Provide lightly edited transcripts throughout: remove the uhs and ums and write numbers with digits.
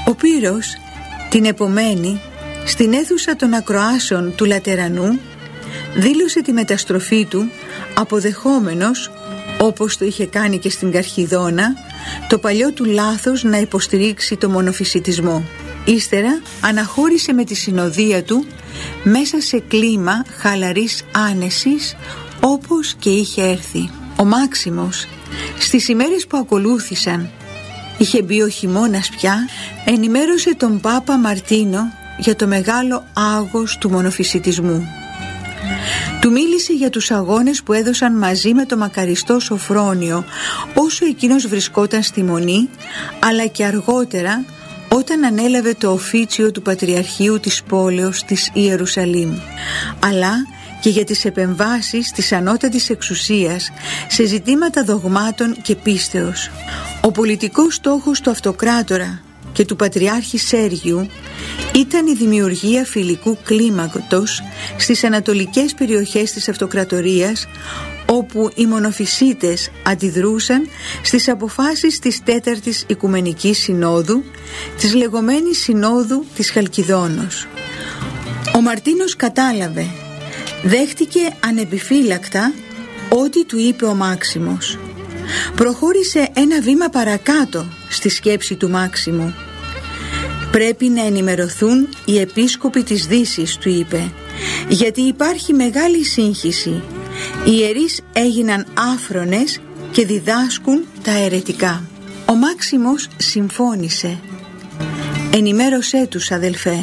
Ο Πύρος την επομένη στην αίθουσα των ακροάσεων του Λατερανού δήλωσε τη μεταστροφή του, αποδεχόμενος, όπως το είχε κάνει και στην Καρχιδόνα, το παλιό του λάθος να υποστηρίξει το μονοφυσιτισμό. Ύστερα αναχώρησε με τη συνοδεία του μέσα σε κλίμα χαλαρής άνεσης, όπως και είχε έρθει. Ο Μάξιμος στις ημέρες που ακολούθησαν, είχε μπει ο χειμώνας πια, ενημέρωσε τον Πάπα Μαρτίνο για το μεγάλο άγος του μονοφυσιτισμού. Του μίλησε για τους αγώνες που έδωσαν μαζί με το μακαριστό Σοφρόνιο όσο εκείνος βρισκόταν στη Μονή, αλλά και αργότερα όταν ανέλαβε το οφίτσιο του Πατριαρχείου της πόλεως της Ιερουσαλήμ, αλλά και για τις επεμβάσεις της ανώτατης εξουσίας σε ζητήματα δογμάτων και πίστεως. Ο πολιτικός στόχος του αυτοκράτορα και του Πατριάρχη Σέργιου ήταν η δημιουργία φιλικού κλίματος στις ανατολικές περιοχές της αυτοκρατορίας, όπου οι μονοφυσίτες αντιδρούσαν στις αποφάσεις της Τέταρτης Οικουμενικής Συνόδου, της λεγόμενης Συνόδου της Χαλκιδόνος. Ο Μαρτίνος κατάλαβε, δέχτηκε ανεπιφύλακτα ό,τι του είπε ο Μάξιμος. Προχώρησε ένα βήμα παρακάτω στη σκέψη του Μάξιμου. «Πρέπει να ενημερωθούν οι επίσκοποι της Δύσης», του είπε, «γιατί υπάρχει μεγάλη σύγχυση. Οι ιερείς έγιναν άφρονες και διδάσκουν τα αιρετικά». Ο Μάξιμος συμφώνησε. «Ενημέρωσέ τους, αδελφέ».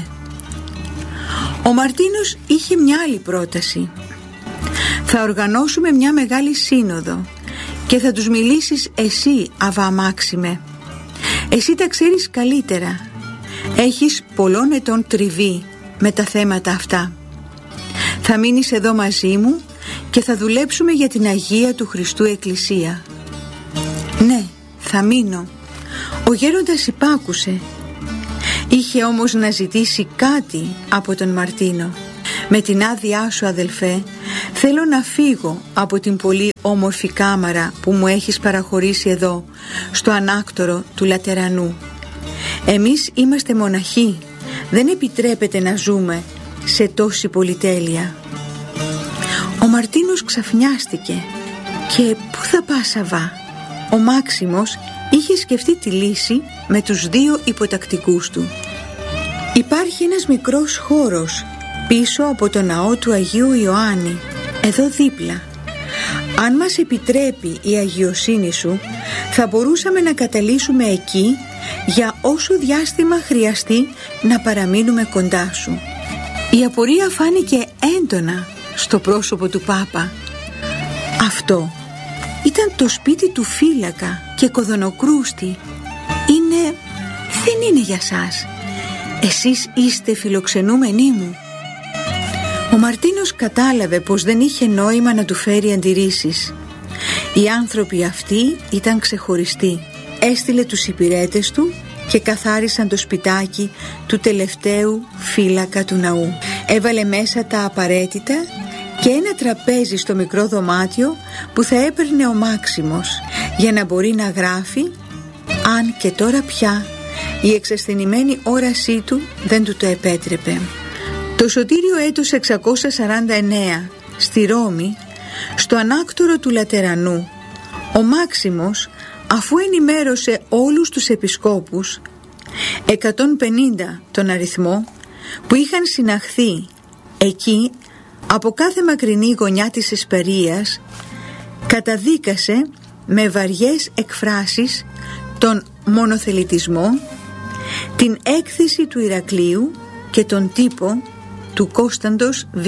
Ο Μαρτίνος είχε μια άλλη πρόταση. «Θα οργανώσουμε μια μεγάλη σύνοδο και θα τους μιλήσεις εσύ, Αβά Μάξιμε. Εσύ τα ξέρεις καλύτερα. Έχεις πολλών ετών τριβή με τα θέματα αυτά. Θα μείνεις εδώ μαζί μου και θα δουλέψουμε για την Αγία του Χριστού Εκκλησία». «Ναι, θα μείνω». Ο γέροντας υπάκουσε. Είχε όμως να ζητήσει κάτι από τον Μαρτίνο. «Με την άδειά σου, αδελφέ, θέλω να φύγω από την πολύ όμορφη κάμαρα που μου έχεις παραχωρήσει εδώ, στο ανάκτορο του Λατερανού. Εμείς είμαστε μοναχοί, δεν επιτρέπεται να ζούμε σε τόση πολυτέλεια». Ο Μαρτίνος ξαφνιάστηκε. «Και πού θα πας, Αβά?» Ο Μάξιμος είχε σκεφτεί τη λύση με τους δύο υποτακτικούς του. «Υπάρχει ένας μικρός χώρος πίσω από το ναό του Αγίου Ιωάννη, εδώ δίπλα. Αν μας επιτρέπει η αγιοσύνη σου, θα μπορούσαμε να καταλύσουμε εκεί για όσο διάστημα χρειαστεί να παραμείνουμε κοντά σου». Η απορία φάνηκε έντονα στο πρόσωπο του Πάπα. Αυτό ήταν το σπίτι του φύλακα και κοδωνοκρούστη. Δεν είναι για σας. Εσείς είστε φιλοξενούμενοι μου». Ο Μαρτίνος κατάλαβε πως δεν είχε νόημα να του φέρει αντιρρήσεις. Οι άνθρωποι αυτοί ήταν ξεχωριστοί. Έστειλε τους υπηρέτες του και καθάρισαν το σπιτάκι του τελευταίου φύλακα του ναού. Έβαλε μέσα τα απαραίτητα και ένα τραπέζι στο μικρό δωμάτιο που θα έπαιρνε ο Μάξιμος για να μπορεί να γράφει, αν και τώρα πια η εξασθενημένη όρασή του δεν του το επέτρεπε. Το σωτήριο έτος 649 στη Ρώμη, στο ανάκτορο του Λατερανού, ο Μάξιμος, αφού ενημέρωσε όλους τους επισκόπους, 150 τον αριθμό, που είχαν συναχθεί εκεί από κάθε μακρινή γωνιά της Εσπερίας, καταδίκασε με βαριές εκφράσεις τον μονοθελητισμό, την έκθεση του Ηρακλείου και τον τύπο του Κώσταντος Β.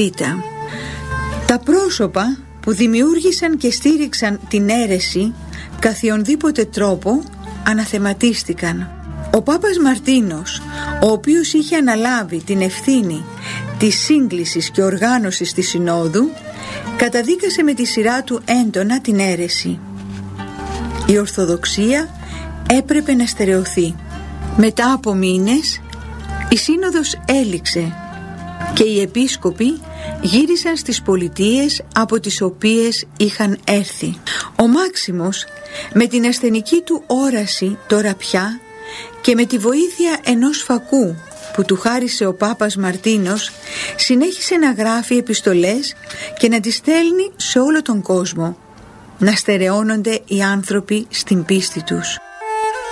Τα πρόσωπα που δημιούργησαν και στήριξαν την αίρεση καθιονδήποτε τρόπο αναθεματίστηκαν. Ο Πάπας Μαρτίνος, ο οποίος είχε αναλάβει την ευθύνη της σύγκλησης και οργάνωσης της Συνόδου, καταδίκασε με τη σειρά του έντονα την αίρεση. Η Ορθοδοξία έπρεπε να στερεωθεί. Μετά από μήνες η Σύνοδος έληξε και οι επίσκοποι γύρισαν στις πολιτείες από τις οποίες είχαν έρθει. Ο Μάξιμος, με την ασθενική του όραση τώρα πια, και με τη βοήθεια ενός φακού που του χάρισε ο Πάπας Μαρτίνος συνέχισε να γράφει επιστολές και να τις στέλνει σε όλο τον κόσμο, να στερεώνονται οι άνθρωποι στην πίστη τους.